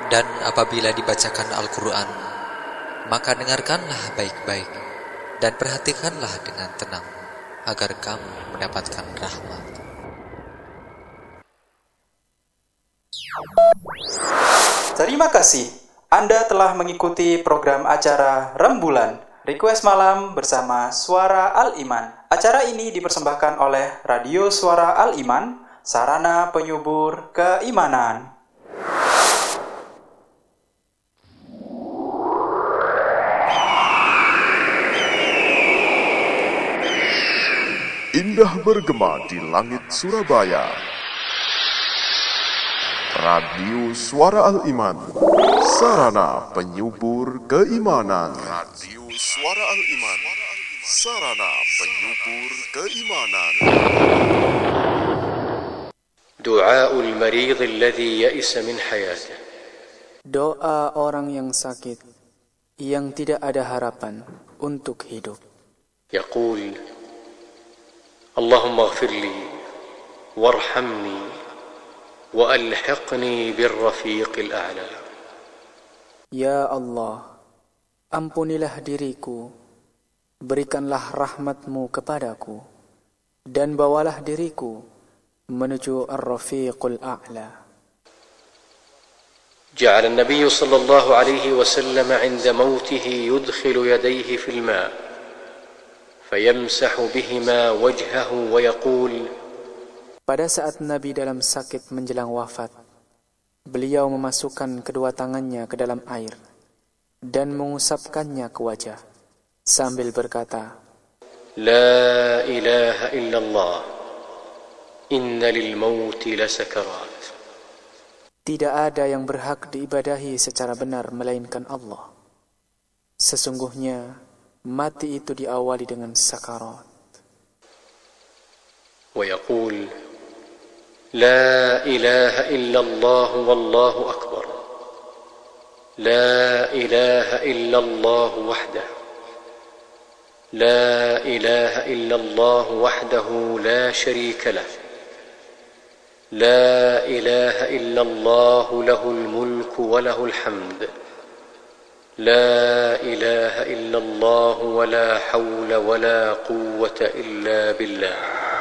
Dan apabila dibacakan Al-Quran, maka dengarkanlah baik-baik dan perhatikanlah dengan tenang, agar kamu mendapatkan rahmat. Terima kasih. Anda telah mengikuti program acara Rembulan, Request Malam bersama Suara Al-Iman. Acara ini dipersembahkan oleh Radio Suara Al-Iman, sarana penyubur keimanan. Indah bergema di langit Surabaya. Radio Suara Al-Iman, sarana penyubur keimanan. Radio Suara Al-Iman, sarana penyubur keimanan. Du'aul marid alladhi ya'isa min hayatih. Doa orang yang sakit yang tidak ada harapan untuk hidup. Yaqul, Allahumma ighfir li warhamni وألحقني بالرفيق الأعلى. Ya Allah, ampunilah diriku, berikanlah rahmatmu kepadaku, dan bawalah diriku menuju Ar-Rafiqul A'la. جعل النبي صلى الله عليه وسلم عند موته يدخل يديه في الماء فيمسح بهما وجهه ويقول. Pada saat Nabi dalam sakit menjelang wafat, beliau memasukkan kedua tangannya ke dalam air dan mengusapkannya ke wajah sambil berkata, La ilaha illallah, inna lil mauti lasakarat. Tidak ada yang berhak diibadahi secara benar melainkan Allah. Sesungguhnya mati itu diawali dengan sakarat. Wa yaqul لا إله إلا الله والله أكبر لا إله إلا الله وحده لا إله إلا الله وحده لا شريك له لا إله إلا الله له الملك وله الحمد لا إله إلا الله ولا حول ولا قوة إلا بالله.